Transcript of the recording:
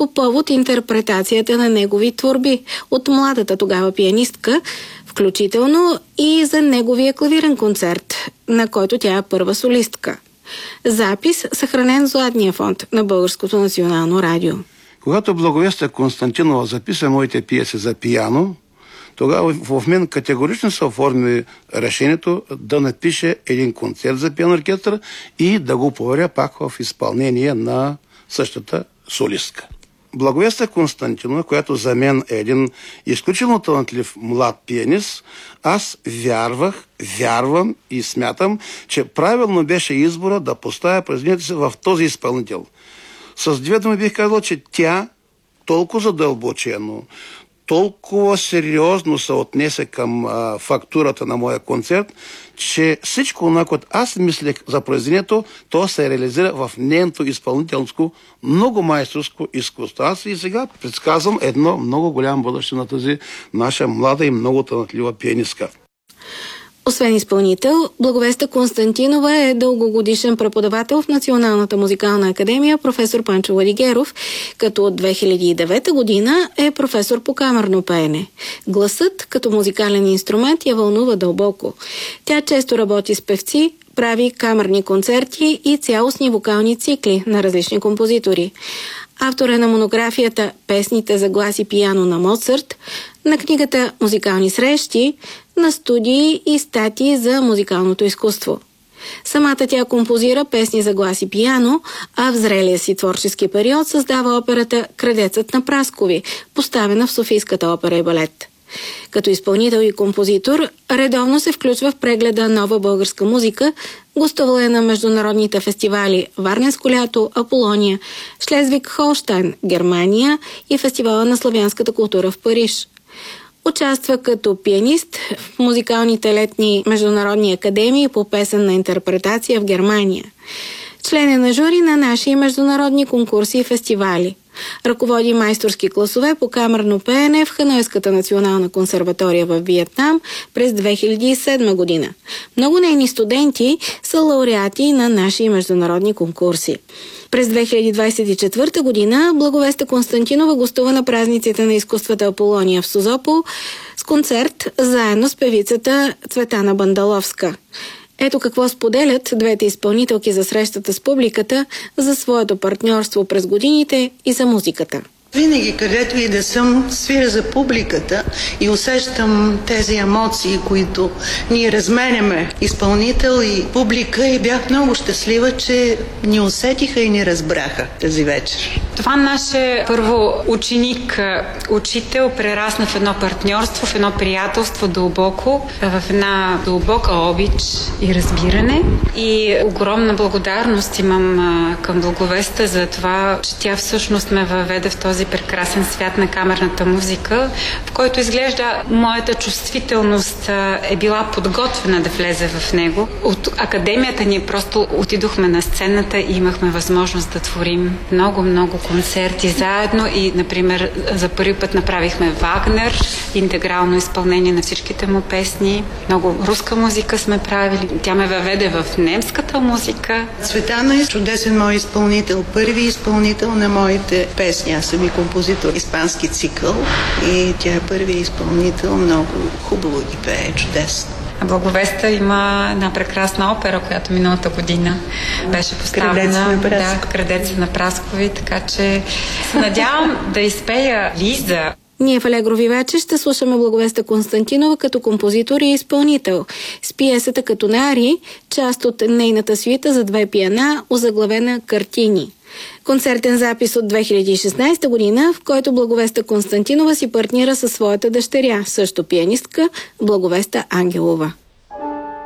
по повод интерпретацията на негови творби от младата тогава пианистка, включително и за неговия клавирен концерт, на който тя е първа солистка. Запис, съхранен в Златния фонд на Българското национално радио. Когато Благовеста Константинова записа моите пиеси за пиано, тогава в мен категорично се оформи решението да напише един концерт за пиано оркестър и да го поверя пак в изпълнение на същата солистка. Благовеста Константинова, която за мен е един изключително талантлив млад пианист, аз вярвам и смятам, че правилно беше избора да поставя произведението си в този изпълнител. С две думи бих казал, че тя толкова задълбочено, толкова сериозно се отнесе към фактурата на моя концерт, че всичко това, което аз мислех за произведението, то се реализира в нейното изпълнителско, много майсторско изкуство. Аз и сега предсказвам едно много голямо бъдеще на тази наша млада и много талантлива пианистка. Освен изпълнител, Благовеста Константинова е дългогодишен преподавател в Националната музикална академия професор Панчо Владигеров, като от 2009 година е професор по камерно пеене. Гласът като музикален инструмент я вълнува дълбоко. Тя често работи с певци, прави камерни концерти и цялостни вокални цикли на различни композитори. Автор е на монографията «Песните за глас и пиано на Моцарт», на книгата «Музикални срещи», на студии и статии за музикалното изкуство. Самата тя композира песни за глас и пиано, а в зрелия си творчески период създава операта «Крадецът на Праскови», поставена в Софийската опера и балет. Като изпълнител и композитор, редовно се включва в прегледа «Нова българска музика», гостувала е на международните фестивали «Варненско лято», «Аполония», «Шлезвиг-Холщайн», Германия и Фестивала на славянската култура в Париж. Участва като пианист в музикалните летни международни академии по песенна интерпретация в Германия. Член е на жури на наши международни конкурси и фестивали. Ръководи майсторски класове по камерно пеене в Ханойската национална консерватория в Виетнам през 2007 година. Много нейни студенти са лауреати на наши международни конкурси. През 2024 година Благовеста Константинова гостува на празниците на изкуствата Аполония в Созопол с концерт заедно с певицата Цветана Бандаловска. Ето какво споделят двете изпълнителки за срещата с публиката, за своето партньорство през годините и за музиката. Винаги, където и да съм, свиря за публиката и усещам тези емоции, които ние разменяме, изпълнител и публика, и бях много щастлива, че ни усетиха и ни разбраха тази вечер. Това наше първо ученик, учител прерасна в едно партньорство, в едно приятелство дълбоко, в една дълбока обич и разбиране. И огромна благодарност имам към Благовеста за това, че тя всъщност ме въведе в този прекрасен свят на камерната музика, в който изглежда моята чувствителност е била подготвена да влезе в него. От академията ние просто отидохме на сцената и имахме възможност да творим много концерти заедно и, например, за първи път направихме Вагнер, интегрално изпълнение на всичките му песни. Много руска музика сме правили. Тя ме въведе в немската музика. Цветана е чудесен мой изпълнител, първи изпълнител на моите песни. Аз съм и композитор, испански цикъл, и тя е първи изпълнител, много хубаво ги пее, чудесно. Благовеста има една прекрасна опера, която миналата година беше поставена. Крадеца на Праскови, така че се надявам да изпея Лиза. Ние в Алегрови вече ще слушаме Благовеста Константинова като композитор и изпълнител с пиесата като Нари, част от нейната свита за две пиана, озаглавена «Картини». Концертен запис от 2016 година, в който Благовеста Константинова си партнира със своята дъщеря, също пианистка, Благовеста Ангелова.